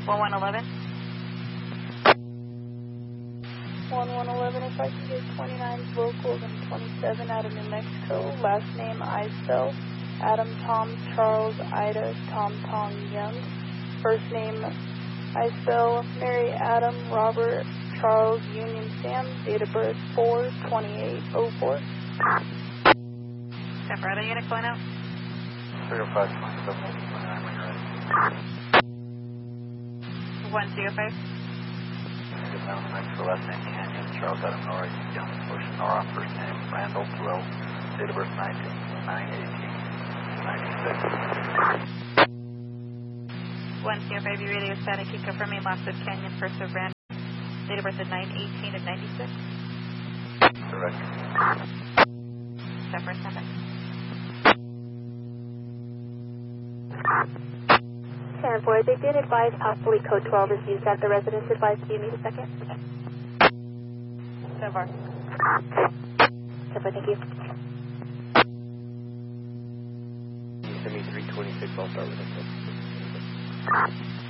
1111. 1111, if I can get 29 locals and 27 out of New Mexico. Last name Isbell, Adam Tom Charles Ida Tom Tong Young. First name Isbell, Mary Adam Robert Charles Union Sam. Date of birth 4/28/04. Separate unit going out. 305 27 29 when you're ready. 105. Good now, New Mexico, last name Canyon, Charles Adam Nora, Young, Ocean Nora, first name Randall Terrell, date of birth 9/18/96. 105, you radio static, keep confirming Lockwood Canyon, first of Randall, date of birth at 9/18/96. Correct. Separate 7. Boy, they did advise possibly code 12 is used at the residence advice. Do you need a second? So far. Thank you. Send me 326, I'll start with it.